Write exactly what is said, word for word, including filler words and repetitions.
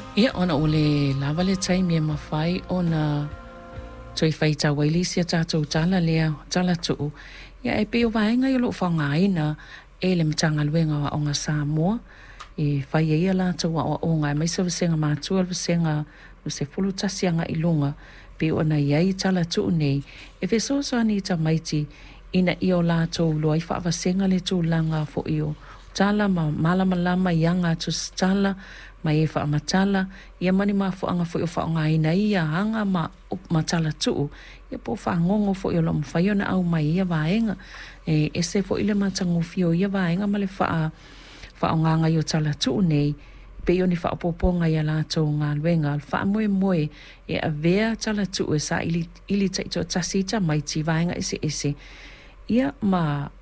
Ia ona ole lava le tai me mawhai ona toi whai ta waili sia tātou tala lea tala tuu. Ia e peo vaenga i lo whaunga ina e le mtanga luenga wa onga Samoa. E whai e ia la tau wa o ngai mai sa vasenga mātua vasenga no se fulu tasianga i lunga. Peo ona iai tala tuu nei. E veso so ani ta maiti ina io la tau loa i wha vasenga le tū langa fo io. Tala ma malama lama ianga tu tala ma e wha matala, ia mani ma fo anga fo i wha ngai na ia hanga ma up matala tuu, ia po wha ngongo fo i o lomu whai ona au mai ia vaenga, e, e se fo i le matangu fio ia vaenga ma le wha wha nganga i o tala tuu nei, pe i o ni wha poponga ia la tau ngā luenga, wha moe moe e a vea tala tuu e sa ili, ili taito tasita mai ti vaenga ese ese, ia ma